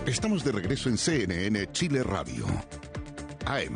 Estamos de regreso en CNN Chile Radio. AM.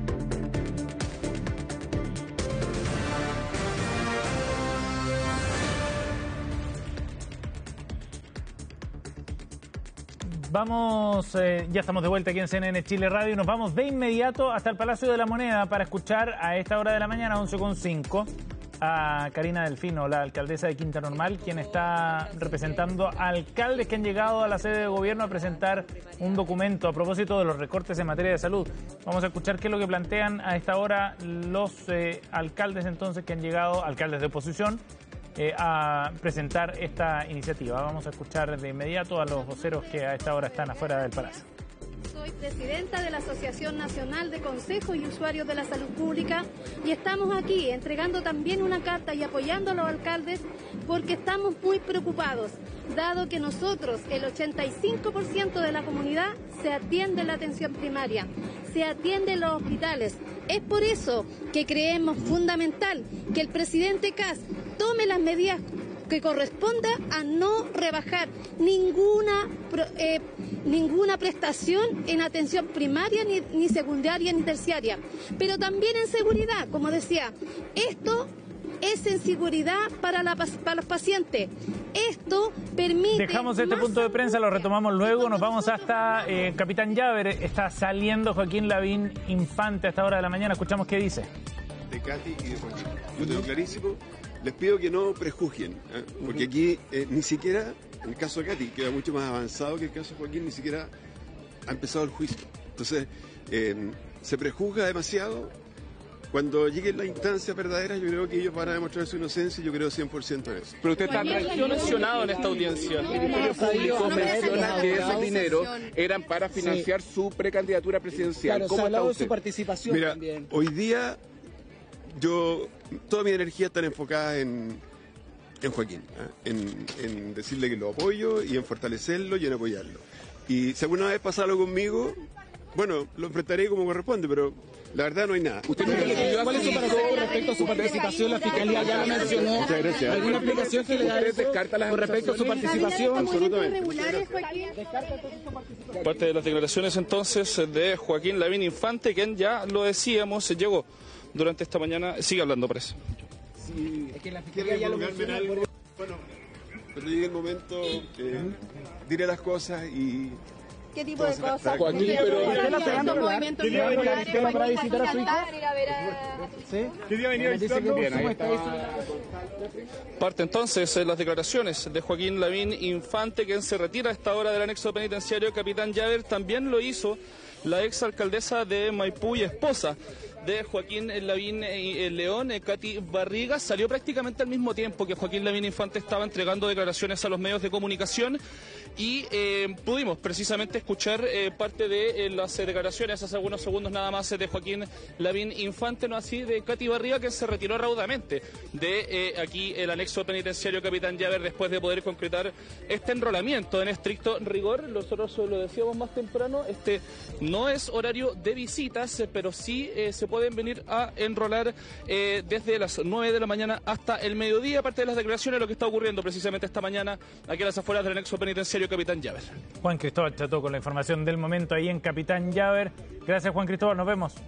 Vamos, ya estamos de vuelta aquí en CNN Chile Radio. Nos vamos de inmediato hasta el Palacio de la Moneda para escuchar a esta hora de la mañana, 11:05, a Karina Delfino, la alcaldesa de Quinta Normal, quien está representando a alcaldes que han llegado a la sede de gobierno a presentar un documento a propósito de los recortes en materia de salud. Vamos a escuchar qué es lo que plantean a esta hora los alcaldes entonces que han llegado, alcaldes de oposición, a presentar esta iniciativa. Vamos a escuchar de inmediato a los voceros que a esta hora están afuera del Palacio. Soy presidenta de la Asociación Nacional de Consejos y Usuarios de la Salud Pública y estamos aquí entregando también una carta y apoyando a los alcaldes porque estamos muy preocupados, dado que nosotros, el 85% de la comunidad, se atiende en la atención primaria, se atiende en los hospitales. Es por eso que creemos fundamental que el presidente Kast tome las medidas que corresponda a no rebajar ninguna prestación en atención primaria, ni secundaria, ni terciaria. Pero también en seguridad, como decía, esto es en seguridad para los pacientes. Esto permite... Dejamos este punto de prensa, lo retomamos luego. Nos vamos hasta Capitán Llaver. Está saliendo Joaquín Lavín Infante a esta hora de la mañana. Escuchamos qué dice. De Katy y de Joaquín. Yo tengo clarísimo. Les pido que no prejuzguen, porque aquí ni siquiera, en el caso de Katy, queda mucho más avanzado que el caso de Joaquín, ni siquiera ha empezado el juicio. Entonces, se prejuzga demasiado. Cuando lleguen las instancias verdaderas, yo creo que ellos van a demostrar su inocencia y yo creo 100% en eso. Pero usted está mencionado en esta audiencia. El Ministerio Público menciona que ese dinero eran para financiar su precandidatura presidencial. Claro, ¿Cómo se ha hablado de está su participación. Mira, también. Hoy día toda mi energía está enfocada en Joaquín, en decirle que lo apoyo y en fortalecerlo y en apoyarlo. Y si alguna vez pasa algo conmigo, bueno, lo enfrentaré como corresponde, pero la verdad no hay nada. ¿Usted nunca le pidió cuál es su parecer respecto a su participación? La Fiscalía ya lo mencionó. Muchas gracias. ¿Alguna explicación que le da eso con respecto a su participación? Absolutamente. Parte de las declaraciones entonces de Joaquín Lavín Infante, quien ya lo decíamos, llegó durante esta mañana. Sigue hablando, presa. Sí, Es que la Fiscalía ya lo mencionó. Bueno, cuando llegue el momento, diré las cosas y... ¿Qué tipo de cosas? Joaquín, pero... ¿Usted la está dando para visitar a su hijo? ¿Sí? ¿Qué día venía visitando? Bien, ahí está. Parte entonces las declaraciones de Joaquín Lavín Infante, quien se retira a esta hora del anexo penitenciario Capitán Llaver. También lo hizo la exalcaldesa de Maipú y esposa de Joaquín Lavín León, Katy Barriga. Salió prácticamente al mismo tiempo que Joaquín Lavín Infante estaba entregando declaraciones a los medios de comunicación y pudimos precisamente escuchar parte de las declaraciones hace algunos segundos nada más de Joaquín Lavín Infante, no así de Katy Barriga, que se retiró raudamente de aquí el anexo penitenciario Capitán Llaver después de poder concretar este enrolamiento en estricto rigor. Nosotros lo decíamos más temprano, este no es horario de visitas, pero sí se pueden venir a enrolar desde las 9 de la mañana hasta el mediodía. Parte de las declaraciones de lo que está ocurriendo precisamente esta mañana aquí a las afueras del anexo penitenciario Capitán Llaver. Juan Cristóbal Cható con la información del momento ahí en Capitán Llaver. Gracias, Juan Cristóbal, nos vemos.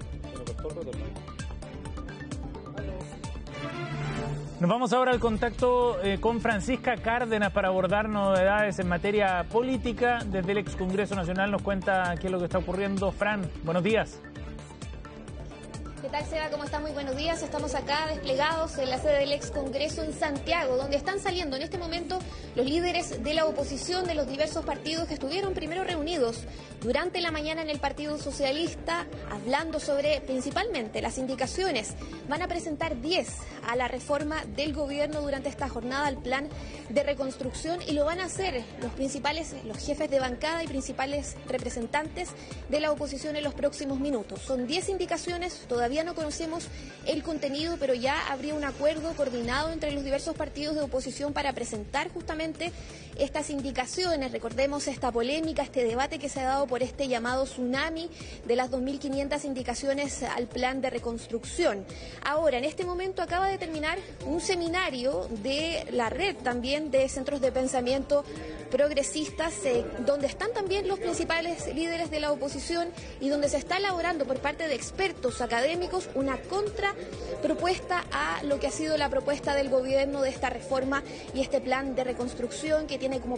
Nos vamos ahora al contacto con Francisca Cárdenas para abordar novedades en materia política. Desde el ex Congreso Nacional nos cuenta qué es lo que está ocurriendo. Fran, buenos días. ¿Qué tal, Seba? ¿Cómo está? Muy buenos días. Estamos acá desplegados en la sede del ex Congreso en Santiago, donde están saliendo en este momento los líderes de la oposición de los diversos partidos que estuvieron primero reunidos durante la mañana en el Partido Socialista, hablando sobre principalmente las indicaciones. Van a presentar 10 a la reforma del gobierno durante esta jornada, al plan de reconstrucción, y lo van a hacer los jefes de bancada y principales representantes de la oposición en los próximos minutos. Son 10 indicaciones, todavía no conocemos el contenido, pero ya habría un acuerdo coordinado entre los diversos partidos de oposición para presentar justamente estas indicaciones. Recordemos esta polémica, este debate que se ha dado por este llamado tsunami de las 2.500 indicaciones al plan de reconstrucción. Ahora, en este momento acaba de terminar un seminario de la red también de centros de pensamiento progresistas, donde están también los principales líderes de la oposición y donde se está elaborando por parte de expertos académicos una contrapropuesta a lo que ha sido la propuesta del gobierno de esta reforma y este plan de reconstrucción que tiene como